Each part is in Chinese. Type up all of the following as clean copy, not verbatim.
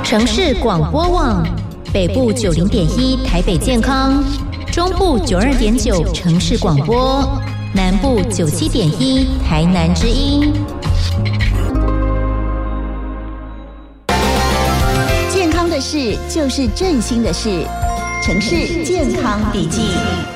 城市广播网，北部90.1台北健康，中部92.9城市广播，南部97.1台南之音。 健康的事就是振兴的事，城市健康笔记。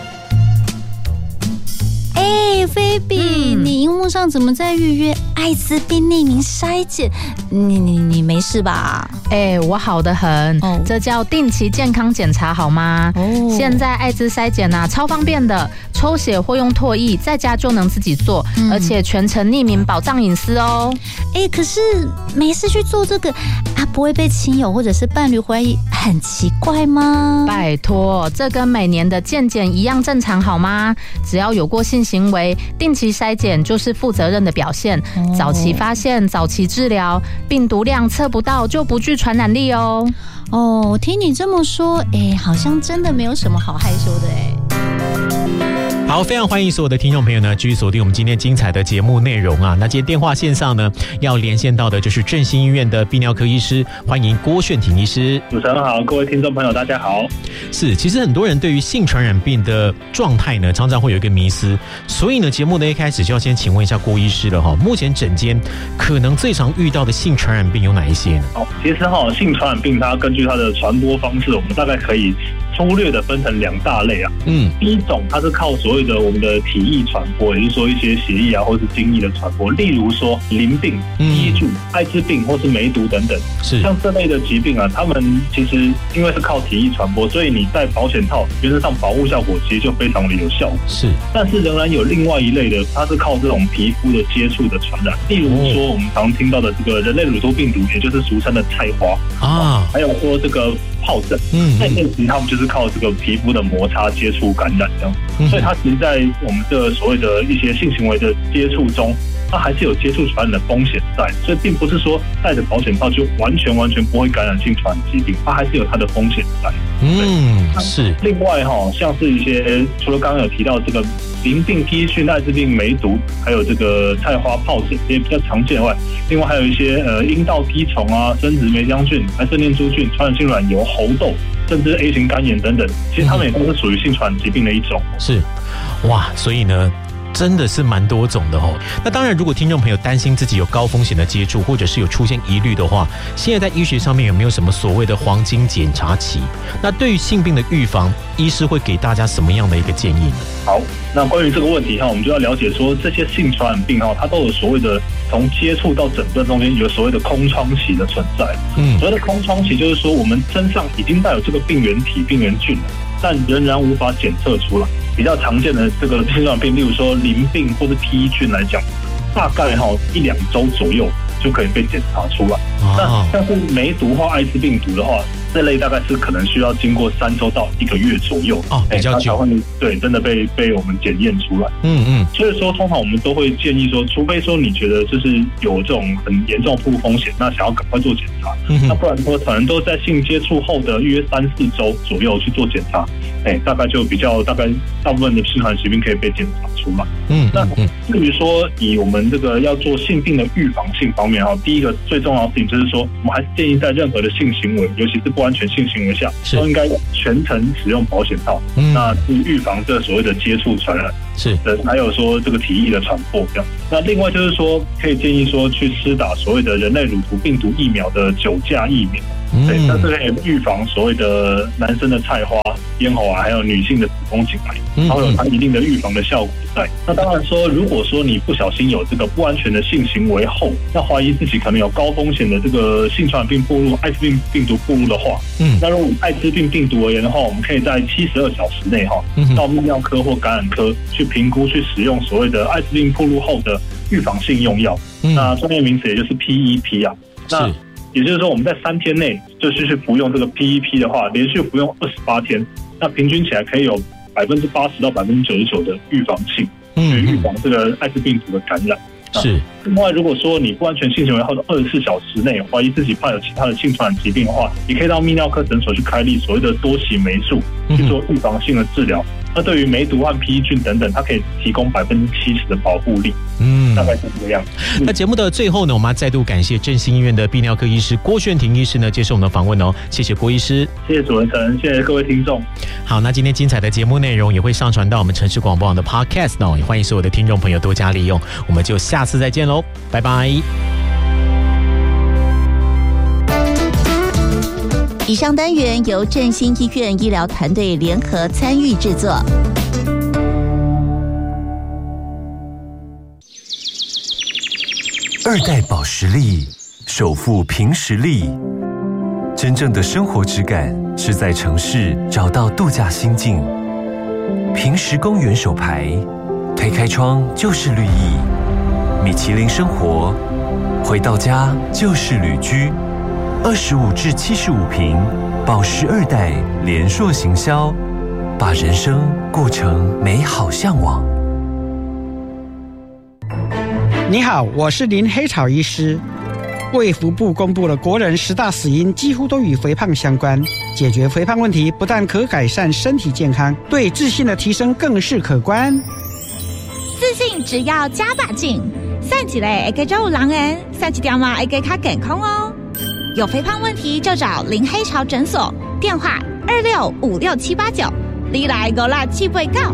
菲比，你荧幕上怎么在预约艾滋病匿名筛检？你没事吧？ 我好得很，这叫定期健康检查好吗？现在艾滋筛检超方便的，抽血或用唾液，在家就能自己做，而且全程匿名，保障隐私哦。 可是没事去做这个不会被亲友或者是伴侣怀疑很奇怪吗？ 拜托，这跟每年的健检一样正常好吗？只要有过性行为，定期筛检就是负责任的表现。早期发现，早期治疗，病毒量测不到就不具传染力哦。 我听你这么说，好像真的没有什么好害羞的好，非常欢迎所有的听众朋友呢，继续锁定我们今天精彩的节目内容啊。那今天电话线上呢，要连线到的就是振兴医院的泌尿科医师，欢迎郭炫廷医师。 主持人好，各位听众朋友大家好。 是，其实很多人对于性传染病的状态呢，常常会有一个迷思，所以呢，节目的一开始就要先请问一下郭医师了哈。目前诊间可能最常遇到的性传染病有哪一些呢？ 其实性传染病它根据它的传播方式，我们大概可以粗略的分成2大类啊。第一种它是靠所谓的我们的体液传播，也就是说一些血液或是精液的传播，例如说淋病、滴菌、艾滋病或是梅毒等等。是像这类的疾病啊，他们其实因为是靠体液传播，所以你戴保险套原则上保护效果其实就非常的有效。是，但是仍然有另外一类的，它是靠这种皮肤的接触的传染，例如说我们常听到的这个人类乳头病毒，也就是俗称的菜花还有说这个疱疹，那其实他们就是靠这个皮肤的摩擦接触感染这样，所以它其实在我们这所谓的一些性行为的接触中，它还是有接触传染的风险在，所以并不是说戴着保险套就完全不会感染性传染疾病，它还是有它的风险在。是。另外像是一些除了刚刚有提到这个淋病、滴菌、艾滋病、梅毒，还有这个菜花、疱疹这些比较常见外，另外还有一些阴道滴虫啊、生殖霉浆菌、白色念珠菌、传染性卵疣、猴痘，甚至 A 型肝炎等等，其实它们也都是属于性传染疾病的一种。是， 哇，所以呢，真的是蛮多种的哦。那当然，如果听众朋友担心自己有高风险的接触，或者是有出现疑虑的话，现在在医学上面有没有什么所谓的黄金检查期？那对于性病的预防，医师会给大家什么样的一个建议呢？ 好，那关于这个问题我们就要了解说，这些性传染病它都有所谓的从接触到诊断中间有所谓的空窗期的存在。所谓的空窗期就是说，我们身上已经带有这个病原体、病原菌了，但仍然无法检测出来。比较常见的这个性传染病，例如说淋病或是披菌来讲，大概1-2周左右就可以被检查出来。那像是梅毒或艾滋病毒的话，这类大概是可能需要经过3周到1个月左右比较久， 对，真的被我们检验出来。所以说通常我们都会建议说，除非说你觉得就是有这种很严重的暴露风险，那想要赶快做检查，那不然说可能都在性接触后的约3-4周左右去做检查，大概就大概大部分的性传染疾病可以被检查出来。那至于说以我们这个要做性病的预防性方面第一个最重要的事情就是说，我们还是建议在任何的性行为，尤其是不安全性行为下，都应该全程使用保险套，那去预防这所谓的接触传染。是的，还有说这个体液的传播这样。那另外就是说，可以建议说去施打所谓的人类乳头病毒疫苗的9价疫苗。对，那这个也预防所谓的男生的菜花、咽喉癌，还有女性的子宫颈癌，它会有它一定的预防的效果在。那当然说，如果说你不小心有这个不安全的性行为后，那怀疑自己可能有高风险的这个性传染病暴露、艾滋病病毒暴露的话，那如果以艾滋病病毒而言的话，我们可以在72小时内到泌尿科或感染科去评估，去使用所谓的艾滋病暴露后的预防性用药。那专业名词也就是 PEP 啊。那也就是说，我们在3天内就是去服用这个 PEP 的话，连续服用28天，那平均起来可以有80%到99%的预防性，去预防这个艾滋病毒的感染。是。另外，如果说你不安全性行为后的24小时内怀疑自己患有其他的性传染疾病的话，也可以到泌尿科诊所去开立所谓的多期霉素去做预防性的治疗， 那对于梅毒和披菌等等，它可以提供70%的保护力。大概是这个样子。 那节目的最后呢，我们要再度感谢振兴医院的泌尿科医师郭炫庭医师呢接受我们的访问哦，谢谢郭医师， 谢谢主持人，谢谢各位听众。 好，那今天精彩的节目内容也会上传到我们城市广播网的 Podcast 哦，也欢迎所有的听众朋友多加利用。我们就下次再见喽，拜拜。 以上单元由振兴医院医疗团队联合参与制作。 2代保时力，首富凭实力。真正的生活质感是在城市找到度假心境。平时公园手牌，推开窗就是绿意。米其林生活，回到家就是旅居。25至75坪，保时2代联硕行销，把人生过成美好向往。 你好，我是林黑草医师。卫福部公布了国人10大死因几乎都与肥胖相关，解决肥胖问题不但可改善身体健康，对自信的提升更是可观。 自信只要加把劲，散起来会给有人缘，散起条嘛会给较健康哦。有肥胖问题就找林黑潮诊所，电话2656-789，你来56789。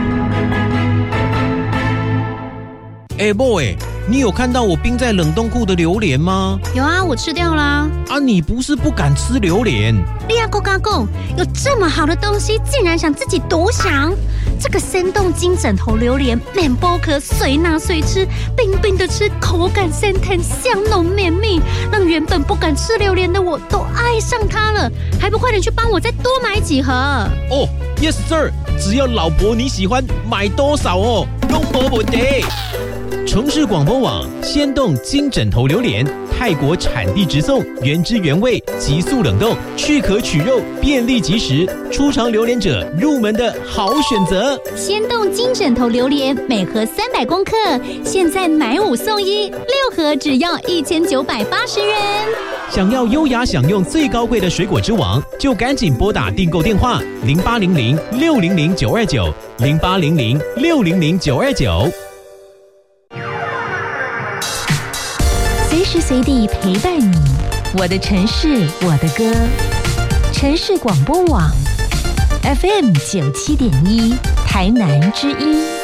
某你有看到我冰在冷冻库的榴莲吗？ 有啊，我吃掉啦。 啊，你不是不敢吃榴莲？ 利亚够嘎够，有这么好的东西，竟然想自己独享。这个生动金枕头榴莲，面包壳随拿随吃，冰冰的吃，口感鲜甜，香浓绵密，让原本不敢吃榴莲的我都爱上它了。还不快点去帮我再多买几盒？ 哦 ，Yes sir， 只要老婆你喜欢，买多少哦，都没问题。城市广播网鲜冻金枕头榴莲，泰国产地直送，原汁原味，急速冷冻，去壳取肉，便利即食，初尝榴莲者入门的好选择。 鲜冻金枕头榴莲每盒300公克，现在买5送1，6盒只要1980元。 想要优雅享用最高贵的水果之王，就赶紧拨打订购电话0800-600-929，0800-600-929。 随时随地陪伴你，我的城市，我的歌。城市广播网 FM 97.1，台南之音。